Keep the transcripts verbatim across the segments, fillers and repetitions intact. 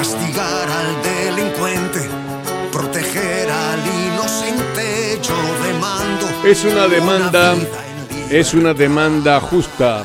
castigar al delincuente, proteger al inocente, yo demando. Es una demanda, es una demanda justa.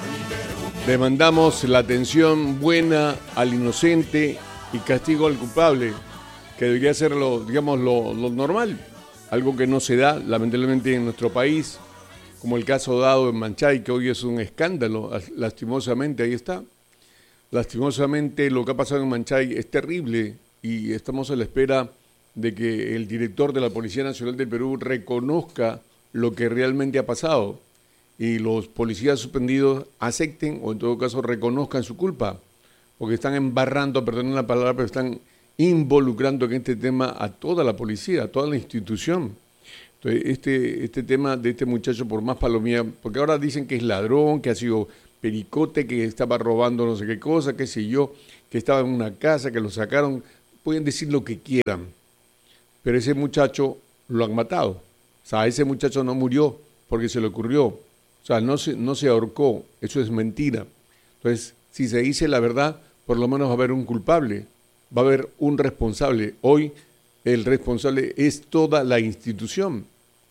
Demandamos la atención buena al inocente y castigo al culpable, que debería ser lo, digamos, lo, lo normal, algo que no se da lamentablemente en nuestro país, como el caso dado en Manchay, que hoy es un escándalo, lastimosamente, ahí está. Lastimosamente lo que ha pasado en Manchay es terrible y estamos a la espera de que el director de la Policía Nacional del Perú reconozca lo que realmente ha pasado y los policías suspendidos acepten o en todo caso reconozcan su culpa, porque están embarrando, perdonen la palabra, pero están involucrando en este tema a toda la policía, a toda la institución. Entonces, este, este tema de este muchacho, por más palomía, porque ahora dicen que es ladrón, que ha sido pericote, que estaba robando no sé qué cosa, qué sé yo, que estaba en una casa, que lo sacaron, pueden decir lo que quieran, pero ese muchacho lo han matado. O sea, ese muchacho no murió porque se le ocurrió, o sea, no se, no se ahorcó, eso es mentira. Entonces, si se dice la verdad, por lo menos va a haber un culpable, va a haber un responsable. Hoy el responsable es toda la institución.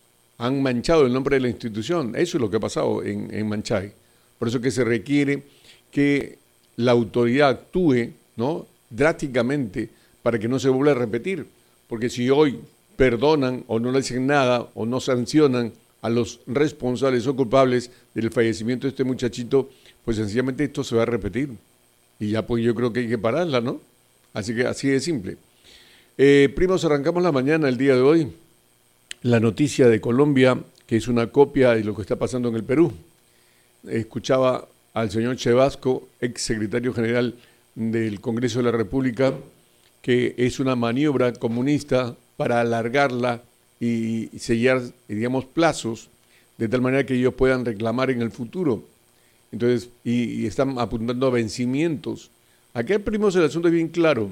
Han manchado el nombre de la institución. Eso es lo que ha pasado en, en Manchay. Por eso que se requiere que la autoridad actúe, ¿no?, drásticamente para que no se vuelva a repetir. Porque si hoy perdonan o no le dicen nada o no sancionan a los responsables o culpables del fallecimiento de este muchachito, pues sencillamente esto se va a repetir. Y ya pues yo creo que hay que pararla, ¿no? Así que así de simple. Eh, primos, arrancamos la mañana el día de hoy. La noticia de Colombia, que es una copia de lo que está pasando en el Perú. Escuchaba al señor Chevasco, ex secretario general del Congreso de la República, que es una maniobra comunista para alargarla y sellar, digamos, plazos, de tal manera que ellos puedan reclamar en el futuro. Entonces, y, y están apuntando a vencimientos. Acá, primos, el asunto es bien claro.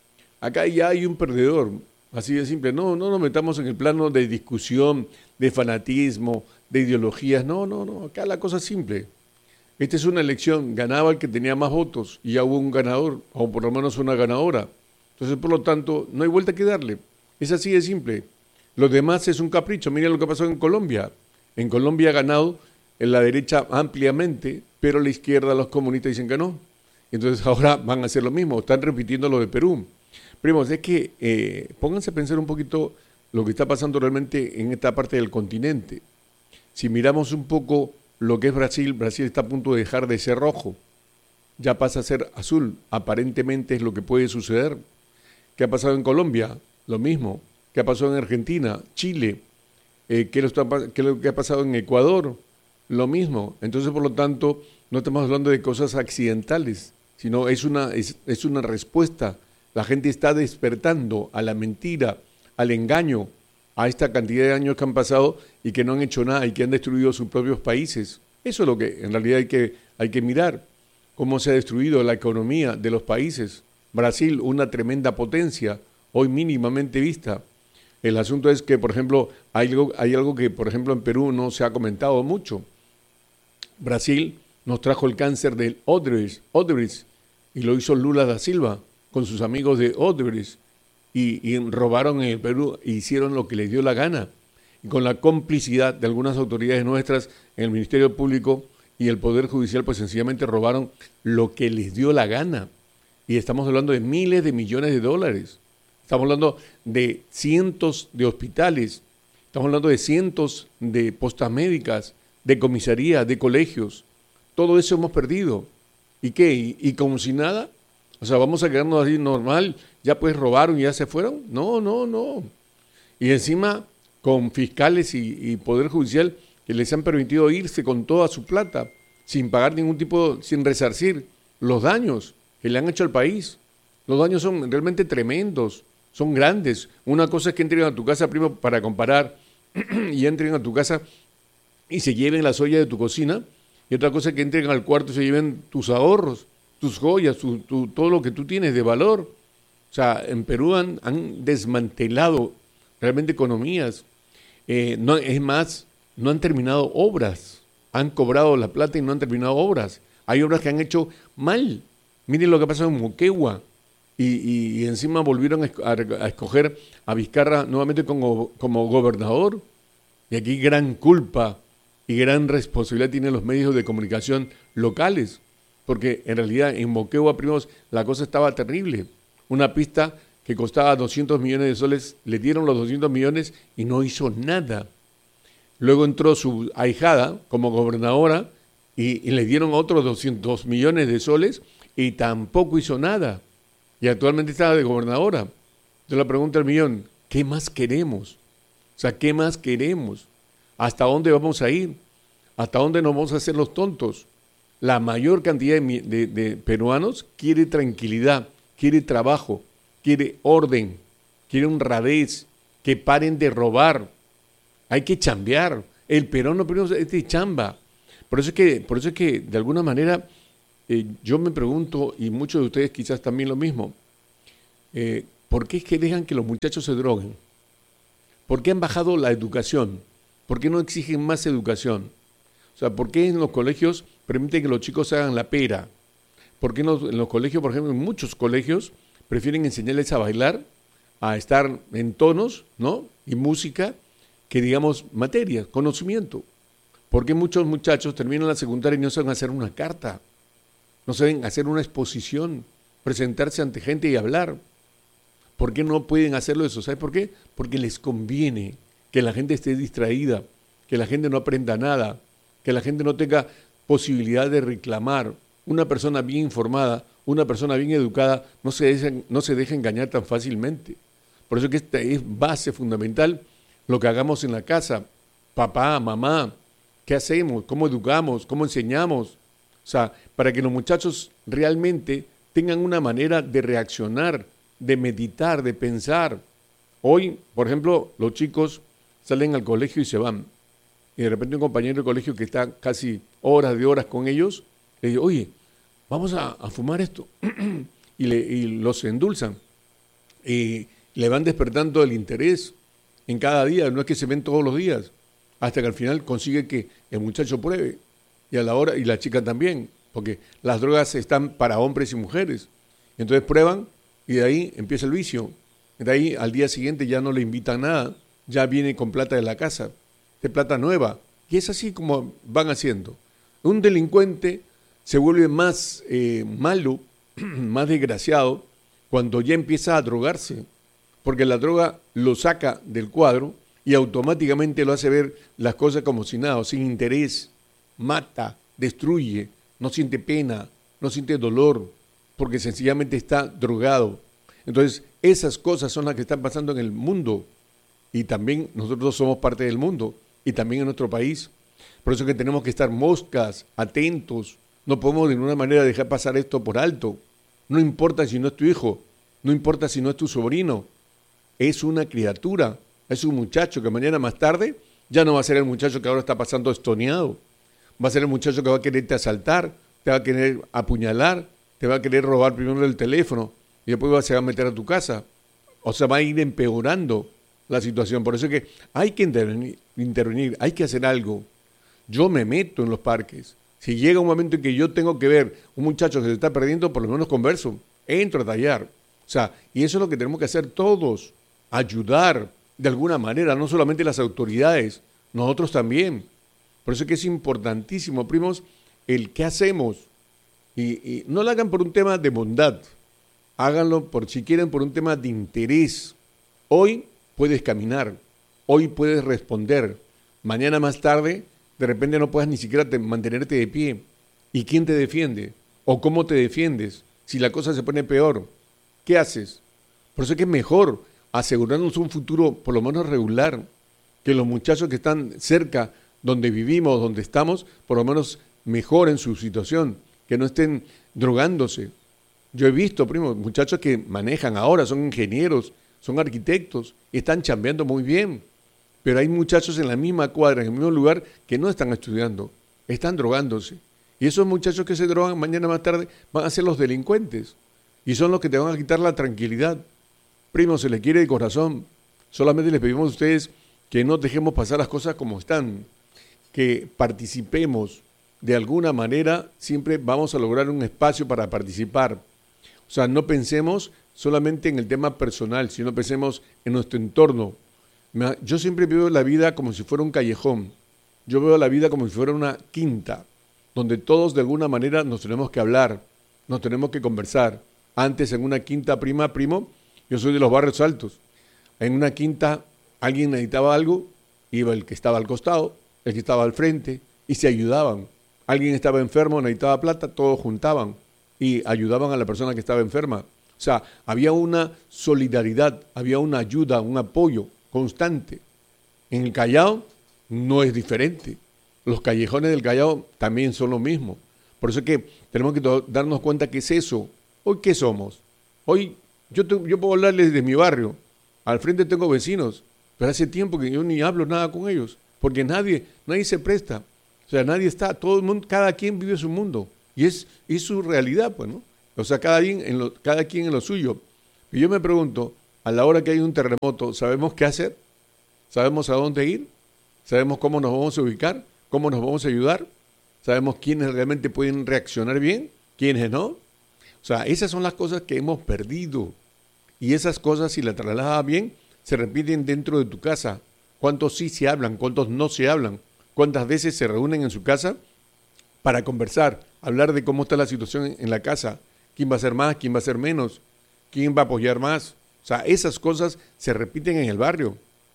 Acá ya hay un perdedor, así de simple. No, no nos metamos en el plano de discusión, de fanatismo, de ideologías. No, no, no. Acá la cosa es simple. Esta es una elección. Ganaba el que tenía más votos y ya hubo un ganador, o por lo menos una ganadora. Entonces, por lo tanto, no hay vuelta que darle. Es así de simple. Lo demás es un capricho. Miren lo que ha pasado en Colombia. En Colombia ha ganado en la derecha ampliamente, pero la izquierda, los comunistas dicen que no. Entonces ahora van a hacer lo mismo. Están repitiendo lo de Perú. Primos, es que eh, pónganse a pensar un poquito lo que está pasando realmente en esta parte del continente. Si miramos un poco lo que es Brasil, Brasil está a punto de dejar de ser rojo. Ya pasa a ser azul. Aparentemente es lo que puede suceder. ¿Qué ha pasado en Colombia? Lo mismo. ¿Qué ha pasado en Argentina? Chile. Eh, ¿qué, es lo que ha pasado en Ecuador? Lo mismo. Entonces, por lo tanto, no estamos hablando de cosas accidentales, sino es una, es, es una respuesta. La gente está despertando a la mentira, al engaño, a esta cantidad de años que han pasado y que no han hecho nada y que han destruido sus propios países. Eso es lo que en realidad hay que, hay que mirar, cómo se ha destruido la economía de los países. Brasil, una tremenda potencia, hoy mínimamente vista. El asunto es que, por ejemplo, hay algo, hay algo que, por ejemplo, en Perú no se ha comentado mucho. Brasil nos trajo el cáncer del Odebrecht, Odebrecht y lo hizo Lula da Silva con sus amigos de Odebrecht y, y robaron en el Perú e hicieron lo que les dio la gana. Y con la complicidad de algunas autoridades nuestras en el Ministerio Público y el Poder Judicial, pues sencillamente robaron lo que les dio la gana. Y estamos hablando de miles de millones de dólares. Estamos hablando de cientos de hospitales, estamos hablando de cientos de postas médicas, de comisarías, de colegios. Todo eso hemos perdido. ¿Y qué? ¿Y, y como si nada? O sea, ¿vamos a quedarnos así normal? ¿Ya pues robaron y ya se fueron? No, no, no. Y encima con fiscales y, y Poder Judicial que les han permitido irse con toda su plata, sin pagar ningún tipo, sin resarcir los daños que le han hecho al país. Los daños son realmente tremendos. Son grandes. Una cosa es que entren a tu casa, primo, para comparar, y entren a tu casa y se lleven las ollas de tu cocina, y otra cosa es que entren al cuarto y se lleven tus ahorros, tus joyas, tu, tu, todo lo que tú tienes de valor. O sea, en Perú han, han desmantelado realmente economías. Eh, no, es más, no han terminado obras. Han cobrado la plata y no han terminado obras. Hay obras que han hecho mal. Miren lo que ha pasado en Moquegua. y, y, y encima volvieron a, a escoger a Vizcarra nuevamente como, como gobernador. Y aquí gran culpa y gran responsabilidad tienen los medios de comunicación locales, porque en realidad en Moquegua, primos, la cosa estaba terrible. Una pista que costaba doscientos millones de soles, le dieron los doscientos millones y no hizo nada. Luego entró su ahijada como gobernadora y, y le dieron otros doscientos millones de soles y tampoco hizo nada. Y actualmente está de gobernadora. Entonces la pregunta del millón, ¿qué más queremos? O sea, ¿qué más queremos? ¿Hasta dónde vamos a ir? ¿Hasta dónde nos vamos a hacer los tontos? La mayor cantidad de, de, de peruanos quiere tranquilidad, quiere trabajo, quiere orden, quiere honradez, que paren de robar. Hay que chambear. El peruano primero es de chamba. Por eso es que, por eso es que de alguna manera, eh, yo me pregunto, y muchos de ustedes quizás también lo mismo, eh, ¿por qué es que dejan que los muchachos se droguen? ¿Por qué han bajado la educación? ¿Por qué no exigen más educación? O sea, ¿por qué en los colegios permiten que los chicos hagan la pera? ¿Por qué en los, en los colegios, por ejemplo, en muchos colegios, prefieren enseñarles a bailar, a estar en tonos, ¿no? Y música, que digamos materias, conocimiento? ¿Por qué muchos muchachos terminan la secundaria y no saben hacer una carta? No saben hacer una exposición, presentarse ante gente y hablar. ¿Por qué no pueden hacerlo eso? ¿Sabes por qué? Porque les conviene que la gente esté distraída, que la gente no aprenda nada, que la gente no tenga posibilidad de reclamar. Una persona bien informada, una persona bien educada, no se deja, no se deja engañar tan fácilmente. Por eso que esta es base fundamental lo que hagamos en la casa. Papá, mamá, ¿qué hacemos? ¿Cómo educamos? ¿Cómo enseñamos? O sea, para que los muchachos realmente tengan una manera de reaccionar, de meditar, de pensar. Hoy, por ejemplo, los chicos salen al colegio y se van. Y de repente un compañero de colegio que está casi horas de horas con ellos, le dice, oye, vamos a, a fumar esto. y, le, y los endulzan. Y le van despertando el interés en cada día, no es que se ven todos los días, hasta que al final consigue que el muchacho pruebe. Y a la hora, y la chica también, porque las drogas están para hombres y mujeres. Entonces prueban y de ahí empieza el vicio. De ahí al día siguiente ya no le invitan nada, ya viene con plata de la casa, de plata nueva. Y es así como van haciendo. Un delincuente se vuelve más eh, malo, más desgraciado, cuando ya empieza a drogarse, porque la droga lo saca del cuadro y automáticamente lo hace ver las cosas como si nada, sin interés, mata, destruye, no siente pena, no siente dolor, porque sencillamente está drogado. Entonces, esas cosas son las que están pasando en el mundo y también nosotros somos parte del mundo y también en nuestro país. Por eso que tenemos que estar moscas, atentos. No podemos de ninguna manera dejar pasar esto por alto. No importa si no es tu hijo, no importa si no es tu sobrino. Es una criatura, es un muchacho que mañana más tarde ya no va a ser el muchacho que ahora está pasando estoneado. Va a ser el muchacho que va a quererte asaltar, te va a querer apuñalar, te va a querer robar primero el teléfono y después se va a meter a tu casa. O sea, va a ir empeorando la situación. Por eso es que hay que intervenir, intervenir, hay que hacer algo. Yo me meto en los parques. Si llega un momento en que yo tengo que ver un muchacho que se está perdiendo, por lo menos converso, entro a tallar. O sea, y eso es lo que tenemos que hacer todos, ayudar de alguna manera, no solamente las autoridades, nosotros también. Por eso es que es importantísimo, primos, el qué hacemos. Y, y no lo hagan por un tema de bondad, háganlo por, si quieren, por un tema de interés. Hoy puedes caminar, hoy puedes responder, mañana más tarde, de repente no puedas ni siquiera te, mantenerte de pie. ¿Y quién te defiende? ¿O cómo te defiendes? Si la cosa se pone peor, ¿qué haces? Por eso es que es mejor asegurarnos un futuro por lo menos regular, que los muchachos que están cerca, donde vivimos, donde estamos, por lo menos mejoren su situación, que no estén drogándose. Yo he visto, primo, muchachos que manejan ahora, son ingenieros, son arquitectos, y están chambeando muy bien, pero hay muchachos en la misma cuadra, en el mismo lugar, que no están estudiando, están drogándose. Y esos muchachos que se drogan mañana más tarde van a ser los delincuentes, y son los que te van a quitar la tranquilidad. Primo, se les quiere de corazón, solamente les pedimos a ustedes que no dejemos pasar las cosas como están, que participemos de alguna manera, siempre vamos a lograr un espacio para participar. O sea, no pensemos solamente en el tema personal, sino pensemos en nuestro entorno. Yo siempre veo la vida como si fuera un callejón. Yo veo la vida como si fuera una quinta, donde todos de alguna manera nos tenemos que hablar, nos tenemos que conversar. Antes en una quinta, prima, primo, yo soy de los barrios altos. En una quinta alguien necesitaba algo, iba el que estaba al costado, el que estaba al frente, y se ayudaban. Alguien estaba enfermo, necesitaba plata, todos juntaban y ayudaban a la persona que estaba enferma. O sea, había una solidaridad, había una ayuda, un apoyo constante. En el Callao no es diferente. Los callejones del Callao también son lo mismo. Por eso es que tenemos que darnos cuenta que es eso. ¿Hoy qué somos? Hoy yo, te, yo puedo hablarles de mi barrio. Al frente tengo vecinos, pero hace tiempo que yo ni hablo nada con ellos, porque nadie, nadie se presta. O sea, nadie está, todo el mundo, cada quien vive su mundo. Y es, es su realidad, pues, ¿no? O sea, cada quien, en lo, cada quien en lo suyo. Y yo me pregunto, a la hora que hay un terremoto, ¿sabemos qué hacer? ¿Sabemos a dónde ir? ¿Sabemos cómo nos vamos a ubicar? ¿Cómo nos vamos a ayudar? ¿Sabemos quiénes realmente pueden reaccionar bien? ¿Quiénes no? O sea, esas son las cosas que hemos perdido. Y esas cosas, si las trasladas bien, se repiten dentro de tu casa. ¿Cuántos sí se hablan? ¿Cuántos no se hablan? ¿Cuántas veces se reúnen en su casa para conversar, hablar de cómo está la situación en la casa? ¿Quién va a hacer más? ¿Quién va a hacer menos? ¿Quién va a apoyar más? O sea, esas cosas se repiten en el barrio.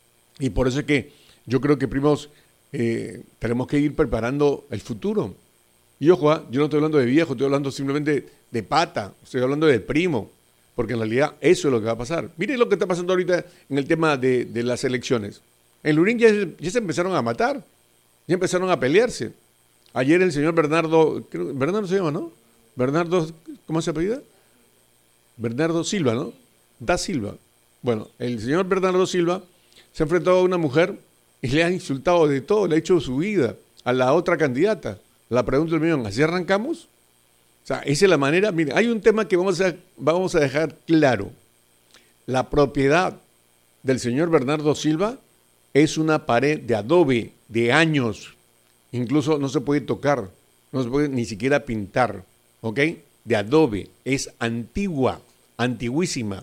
Y por eso es que yo creo que, primos, eh, tenemos que ir preparando el futuro. Y ojo, ¿eh? Yo no estoy hablando de viejo, estoy hablando simplemente de pata, estoy hablando de primo, porque en realidad eso es lo que va a pasar. Mire lo que está pasando ahorita en el tema de, de las elecciones. En Lurín ya, ya se empezaron a matar. Ya empezaron a pelearse. Ayer el señor Bernardo, creo, Bernardo se llama, ¿no? Bernardo, ¿cómo se apellida? Bernardo Silva, ¿no? Da Silva. Bueno, el señor Bernardo Silva se ha enfrentado a una mujer y le ha insultado de todo, le ha hecho su vida a la otra candidata. La pregunta del millón, ¿así arrancamos? O sea, esa es la manera. Mire, hay un tema que vamos a, vamos a dejar claro. La propiedad del señor Bernardo Silva es una pared de adobe de años, incluso no se puede tocar, no se puede ni siquiera pintar, ¿ok? De adobe, es antigua, antiguísima.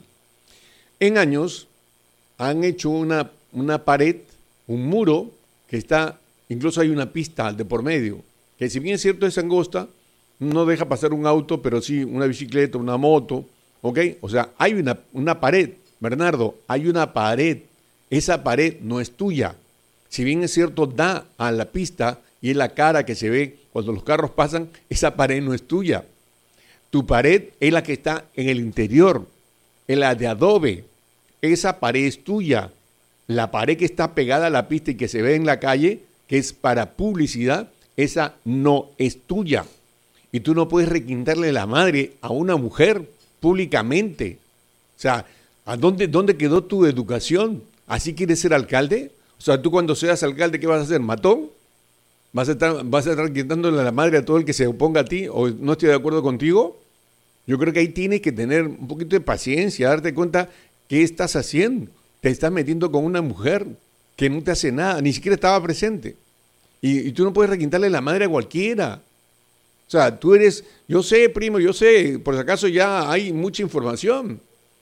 En años han hecho una, una pared, un muro, que está, incluso hay una pista de por medio, que si bien es cierto es angosta, no deja pasar un auto, pero sí una bicicleta, una moto, ¿ok? O sea, hay una, una pared, Bernardo, hay una pared. Esa pared no es tuya. Si bien es cierto, da a la pista y es la cara que se ve cuando los carros pasan, esa pared no es tuya. Tu pared es la que está en el interior, es la de adobe. Esa pared es tuya. La pared que está pegada a la pista y que se ve en la calle, que es para publicidad, esa no es tuya. Y tú no puedes requintarle la madre a una mujer públicamente. O sea, ¿a dónde, dónde quedó tu educación? ¿Así quieres ser alcalde? O sea, tú cuando seas alcalde, ¿qué vas a hacer? ¿Matón? ¿Vas a estar, vas a estar quitándole la madre a todo el que se oponga a ti o no estoy de acuerdo contigo? Yo creo que ahí tienes que tener un poquito de paciencia, darte cuenta qué estás haciendo. Te estás metiendo con una mujer que no te hace nada, ni siquiera estaba presente. Y, y tú no puedes requintarle la madre a cualquiera. O sea, tú eres, yo sé, primo, yo sé, por si acaso ya hay mucha información.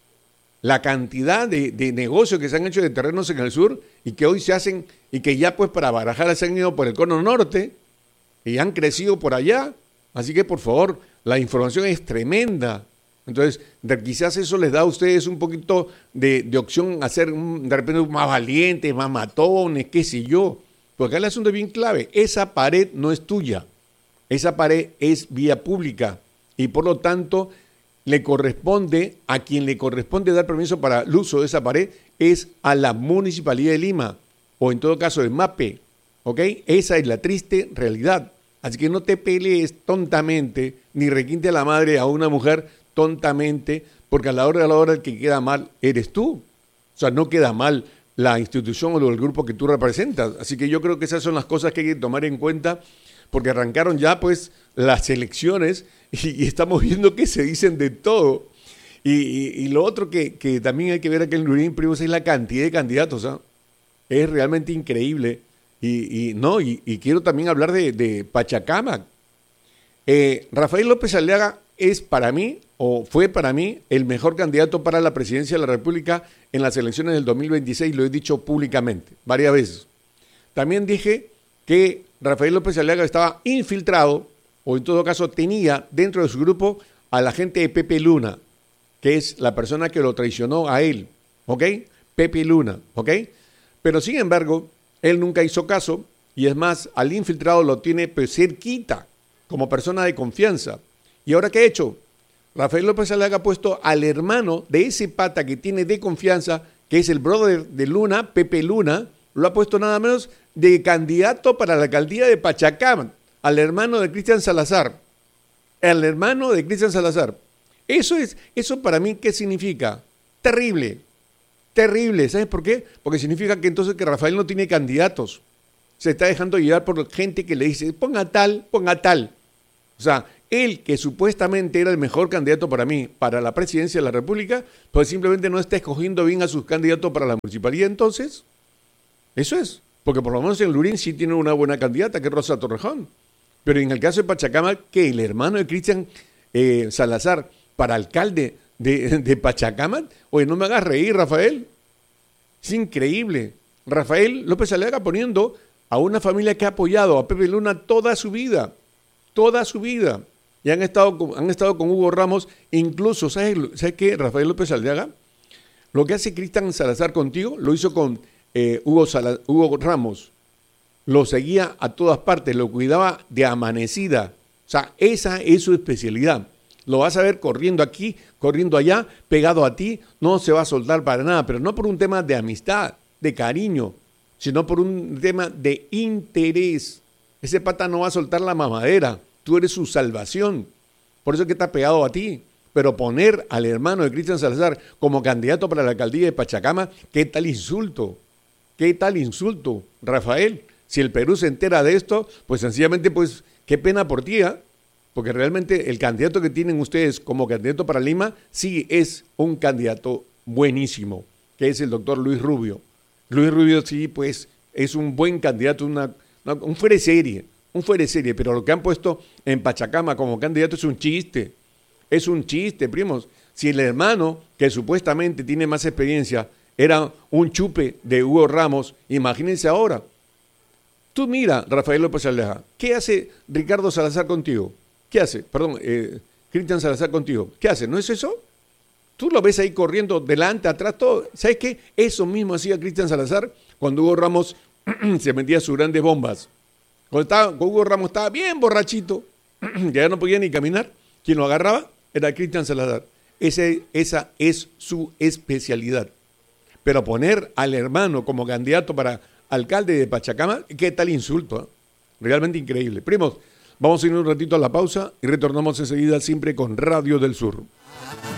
La cantidad de, de negocios que se han hecho de terrenos en el sur y que hoy se hacen y que ya pues para Barajar se han ido por el cono norte y han crecido por allá. Así que por favor, la información es tremenda. Entonces, de, quizás eso les da a ustedes un poquito de, de opción a ser un, de repente más valientes, más matones, qué sé yo. Porque acá el asunto es bien clave. Esa pared no es tuya. Esa pared es vía pública y por lo tanto le corresponde, a quien le corresponde dar permiso para el uso de esa pared es a la Municipalidad de Lima o en todo caso el MAPE, ¿ok? Esa es la triste realidad. Así que no te pelees tontamente ni requinte a la madre a una mujer tontamente porque a la hora de la hora el que queda mal eres tú. O sea, no queda mal la institución o el grupo que tú representas. Así que yo creo que esas son las cosas que hay que tomar en cuenta porque arrancaron ya pues las elecciones y, y estamos viendo que se dicen de todo. Y, y, y lo otro que, que también hay que ver aquí en Lurín, primos, es la cantidad de candidatos. ¿eh? Es realmente increíble. Y, y no y, y quiero también hablar de, de Pachacamac. Eh, Rafael López Aliaga es para mí, o fue para mí, el mejor candidato para la presidencia de la República en las elecciones del dos mil veintiséis, lo he dicho públicamente, varias veces. También dije que Rafael López Aliaga estaba infiltrado, o en todo caso tenía dentro de su grupo a la gente de Pepe Luna, que es la persona que lo traicionó a él, ¿ok? Pepe Luna, ¿ok? Pero sin embargo, él nunca hizo caso, y es más, al infiltrado lo tiene pues cerquita, como persona de confianza. ¿Y ahora qué ha hecho? Rafael López Aliaga ha puesto al hermano de ese pata que tiene de confianza, que es el brother de Luna, Pepe Luna, lo ha puesto nada menos de candidato para la alcaldía de Pachacamac, al hermano de Cristian Salazar. El hermano de Cristian Salazar. Eso es, eso para mí, ¿qué significa? Terrible, terrible. ¿Sabes por qué? Porque significa que entonces que Rafael no tiene candidatos. Se está dejando llevar por gente que le dice, ponga tal, ponga tal. O sea, él que supuestamente era el mejor candidato para mí, para la presidencia de la República, pues simplemente no está escogiendo bien a sus candidatos para la municipalidad entonces. Eso es. Porque por lo menos en Lurín sí tiene una buena candidata, que es Rosa Torrejón. Pero en el caso de Pachacamac, que el hermano de Cristian eh, Salazar para alcalde de, de Pachacamac, oye, no me hagas reír, Rafael. Es increíble. Rafael López Aliaga poniendo a una familia que ha apoyado a Pepe Luna toda su vida, toda su vida. Y han estado con, han estado con Hugo Ramos, incluso, ¿sabes, ¿sabes qué, Rafael López Aliaga? Lo que hace Cristian Salazar contigo, lo hizo con eh, Hugo, Sala, Hugo Ramos. Lo seguía a todas partes, lo cuidaba de amanecida. O sea, esa es su especialidad. Lo vas a ver corriendo aquí, corriendo allá, pegado a ti, no se va a soltar para nada, pero no por un tema de amistad, de cariño, sino por un tema de interés. Ese pata no va a soltar la mamadera, tú eres su salvación, por eso es que está pegado a ti. Pero poner al hermano de Cristian Salazar como candidato para la alcaldía de Pachacamac, ¿qué tal insulto? ¿Qué tal insulto, Rafael? Si el Perú se entera de esto, pues sencillamente, pues, qué pena por ti, ¿eh? Porque realmente el candidato que tienen ustedes como candidato para Lima sí es un candidato buenísimo, que es el doctor Luis Rubio. Luis Rubio sí, pues, es un buen candidato, una, una, un fuera de serie, un fuera de serie, pero lo que han puesto en Pachacamac como candidato es un chiste, es un chiste, primos. Si el hermano, que supuestamente tiene más experiencia, era un chupe de Hugo Ramos, imagínense ahora. Tú mira, Rafael López Aliaga, ¿qué hace Ricardo Salazar contigo? ¿Qué hace? Perdón, eh, Cristian Salazar contigo. ¿Qué hace? ¿No es eso? Tú lo ves ahí corriendo delante, atrás, todo. ¿Sabes qué? Eso mismo hacía Cristian Salazar cuando Hugo Ramos se metía sus grandes bombas. Cuando, estaba, cuando Hugo Ramos estaba bien borrachito, que ya no podía ni caminar, quien lo agarraba era Cristian Salazar. Ese, esa es su especialidad. Pero poner al hermano como candidato para alcalde de Pachacamac, ¿qué tal insulto? ¿Eh? Realmente increíble. Primos, vamos a ir un ratito a la pausa y retornamos enseguida siempre con Radio del Sur.